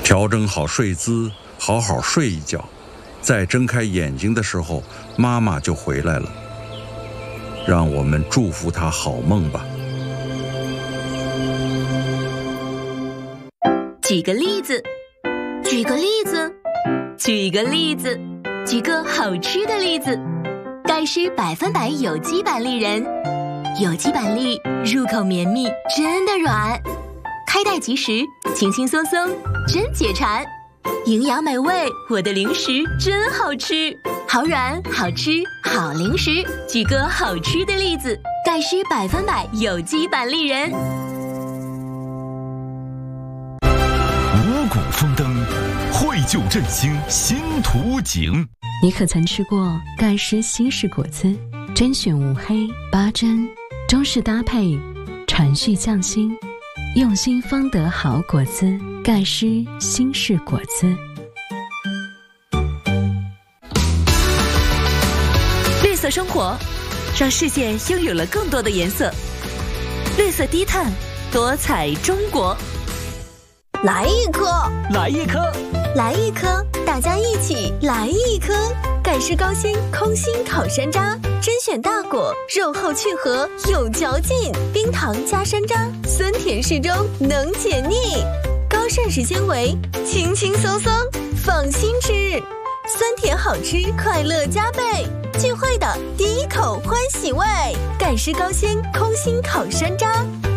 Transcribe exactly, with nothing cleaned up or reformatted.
调整好睡姿，好好睡一觉，再睁开眼睛的时候，妈妈就回来了。让我们祝福她好梦吧。 举个例子，举个例子，举个例子，举个好吃的例子。盖诗百分百有机板栗仁，有机板栗入口绵密，真的软，开袋即食，轻轻松松，真解馋。营养美味，我的零食真好吃，好软好吃好零食。举个好吃的例子，盖诗百分百有机板栗仁。 五谷丰登，绘就振兴新图景。 你可曾吃过盖诗西式果子？甄选五黑八珍，中式搭配，传续匠心，用心方得好果子。盖诗新式果子。 绿色生活，让世界拥有了更多的颜色。绿色低碳，多彩中国。 来一颗， 来一颗， 来一颗，大家一起来一颗。盖诗高纤空心烤山楂，甄选大果，肉厚去核有嚼劲，冰糖加山楂，酸甜适中，能解腻。高膳食纤维，轻轻松松，放心吃，酸甜好吃，快乐加倍。聚会的第一口欢喜味，盖诗高纤空心烤山楂。